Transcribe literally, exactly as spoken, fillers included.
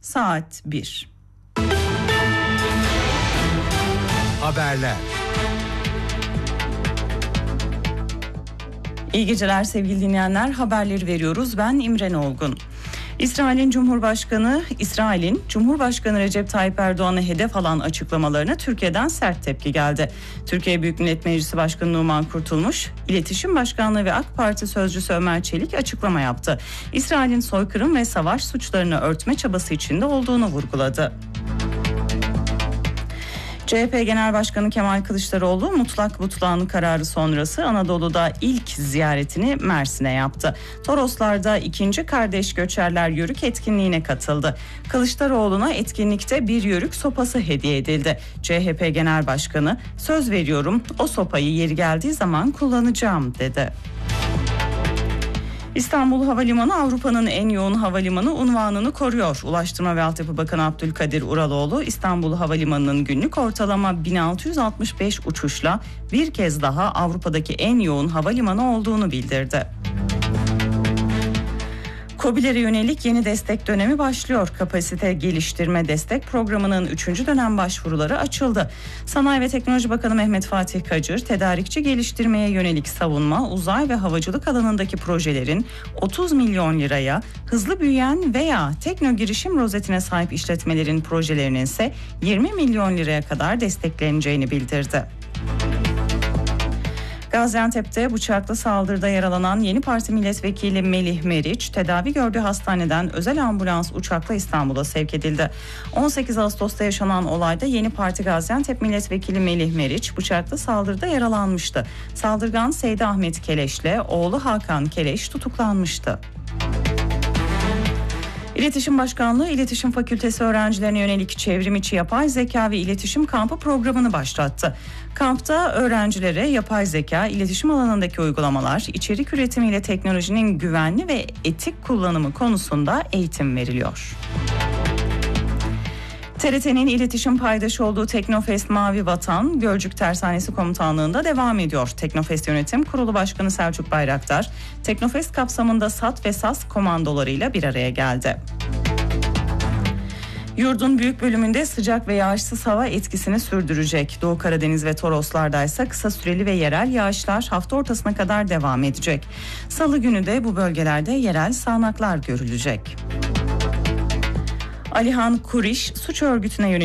saat bir. Haberler. İyi geceler sevgili dinleyenler. Haberleri veriyoruz. Ben İmren Olgun. İsrail'in Cumhurbaşkanı İsrail'in Cumhurbaşkanı Recep Tayyip Erdoğan'ı hedef alan açıklamalarına Türkiye'den sert tepki geldi. Türkiye Büyük Millet Meclisi Başkanı Numan Kurtulmuş, İletişim Başkanlığı ve AK Parti Sözcüsü Ömer Çelik açıklama yaptı. İsrail'in soykırım ve savaş suçlarını örtme çabası içinde olduğunu vurguladı. C H P Genel Başkanı Kemal Kılıçdaroğlu mutlak butlanlık kararı sonrası Anadolu'da ilk ziyaretini Mersin'e yaptı. Toroslar'da ikinci Kardeş Göçerler Yörük etkinliğine katıldı. Kılıçdaroğlu'na etkinlikte bir yörük sopası hediye edildi. C H P Genel Başkanı söz veriyorum o sopayı yeri geldiği zaman kullanacağım dedi. İstanbul Havalimanı Avrupa'nın en yoğun havalimanı unvanını koruyor. Ulaştırma ve Altyapı Bakanı Abdülkadir Uraloğlu, İstanbul Havalimanı'nın günlük ortalama bin altı yüz altmış beş uçuşla bir kez daha Avrupa'daki en yoğun havalimanı olduğunu bildirdi. KOBİ'lere yönelik yeni destek dönemi başlıyor. Kapasite Geliştirme Destek Programı'nın üçüncü dönem başvuruları açıldı. Sanayi ve Teknoloji Bakanı Mehmet Fatih Kacır, tedarikçi geliştirmeye yönelik savunma, uzay ve havacılık alanındaki projelerin otuz milyon liraya, hızlı büyüyen veya tekno girişim rozetine sahip işletmelerin projelerinin ise yirmi milyon liraya kadar destekleneceğini bildirdi. Gaziantep'te bıçaklı saldırıda yaralanan Yeni Parti Milletvekili Melih Meriç, tedavi gördüğü hastaneden özel ambulans uçakla İstanbul'a sevk edildi. on sekiz Ağustos'ta yaşanan olayda Yeni Parti Gaziantep Milletvekili Melih Meriç bıçaklı saldırıda yaralanmıştı. Saldırgan Seydi Ahmet Keleş'le oğlu Hakan Keleş tutuklanmıştı. İletişim Başkanlığı, İletişim Fakültesi öğrencilerine yönelik çevrim içi yapay zeka ve iletişim kampı programını başlattı. Kampta öğrencilere yapay zeka, iletişim alanındaki uygulamalar, içerik üretimiyle teknolojinin güvenli ve etik kullanımı konusunda eğitim veriliyor. T R T'nin iletişim paydaşı olduğu Teknofest Mavi Vatan, Gölcük Tersanesi Komutanlığı'nda devam ediyor. Teknofest Yönetim Kurulu Başkanı Selçuk Bayraktar, Teknofest kapsamında S A T ve S A S komandolarıyla bir araya geldi. Yurdun büyük bölümünde sıcak ve yağışsız hava etkisini sürdürecek. Doğu Karadeniz ve Toroslar'da ise kısa süreli ve yerel yağışlar hafta ortasına kadar devam edecek. Salı günü de bu bölgelerde yerel sağanaklar görülecek. Alihan Kuriş suç örgütüne yönelik